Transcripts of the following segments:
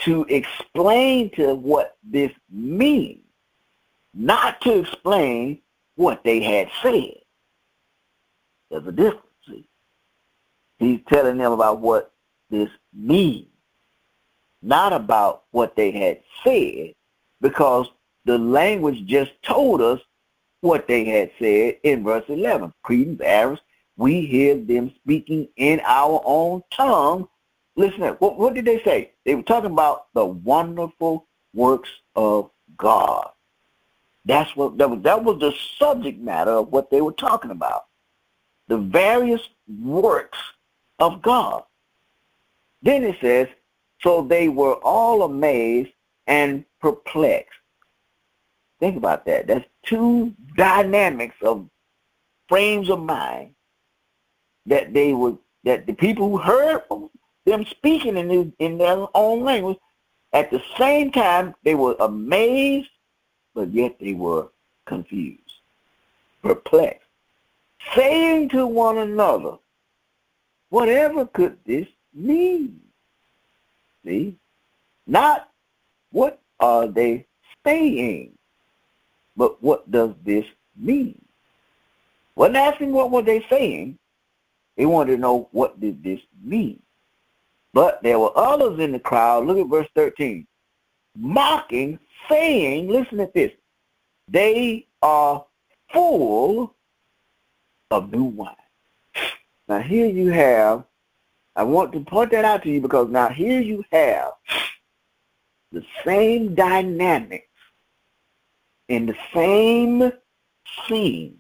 to explain to what this means, not to explain what they had said. There's a difference. See? He's telling them about what this means, not about what they had said, because the language just told us what they had said in verse 11. Cretans, Arabs, we hear them speaking in our own tongue. Listen, what did they say? They were talking about the wonderful works of God. That was the subject matter of what they were talking about. The various works of God. Then it says, so they were all amazed and perplexed. Think about that. That's two dynamics of frames of mind that the people who heard them speaking in their own language, at the same time they were amazed, but yet they were confused, perplexed, saying to one another, whatever could this mean? See? Not what are they saying, but what does this mean? Wasn't asking what were they saying. They wanted to know what did this mean. But there were others in the crowd, look at verse 13, mocking, saying, listen to this, they are full of new wine. Now here you have, I want to point that out to you because now here you have the same dynamics in the same scene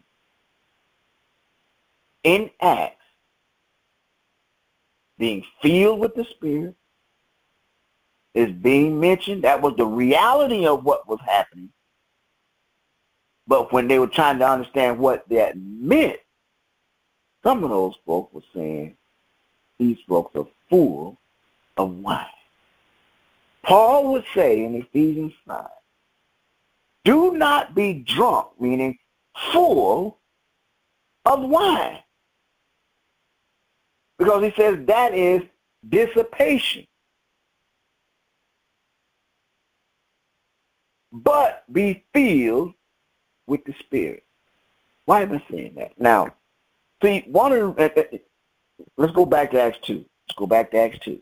in Acts, being filled with the Spirit is being mentioned. That was the reality of what was happening. But when they were trying to understand what that meant, some of those folks were saying, these folks are full of wine. Paul would say in Ephesians 5, do not be drunk, meaning full of wine. Because he says that is dissipation. But be filled with the Spirit. Why am I saying that? Now, see, let's go back to Acts 2. Let's go back to Acts 2.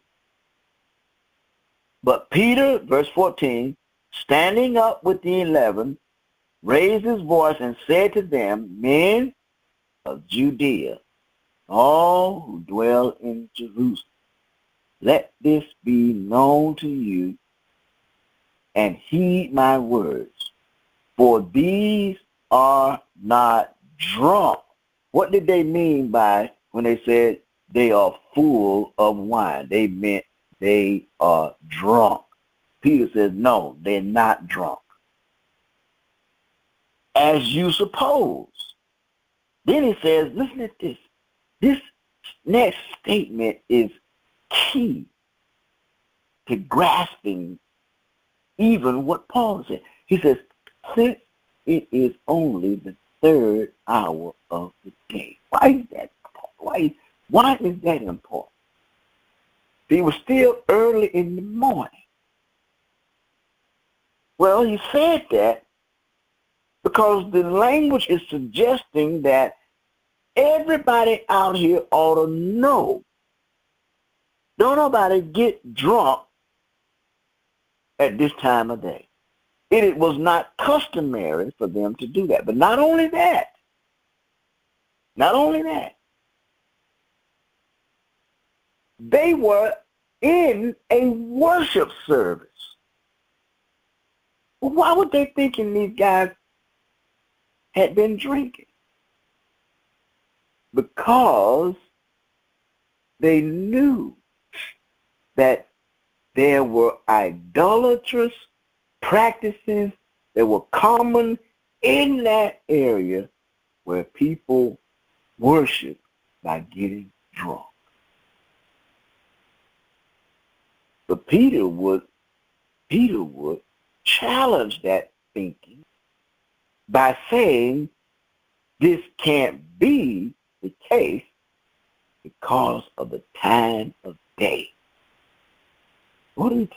But Peter, verse 14, standing up with the 11, raised his voice and said to them, men of Judea, all who dwell in Jerusalem, let this be known to you, and heed my words, for these are not drunk. What did they mean by when they said they are full of wine? They meant they are drunk. Peter says, no, they're not drunk. As you suppose. Then he says, listen at this. This next statement is key to grasping even what Paul said. He says, since it is only the third hour of the day. Why is that important? Why is that important? It was still early in the morning. Well, he said that because the language is suggesting that everybody out here ought to know. Don't nobody get drunk at this time of day. It was not customary for them to do that. But not only that, they were in a worship service. Well, why would they thinking these guys had been drinking? Because they knew that there were idolatrous practices that were common in that area where people worship by getting drunk. But Peter would challenge that thinking by saying this can't be the case because of the time of day. What are you